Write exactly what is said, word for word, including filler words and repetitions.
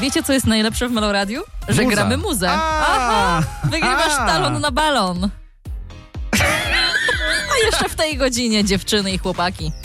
wiecie, co jest najlepsze w Meloradiu? Że Muza. gramy muzę. A. Aha, wygrywasz A. talon na balon. A jeszcze w tej godzinie dziewczyny i chłopaki.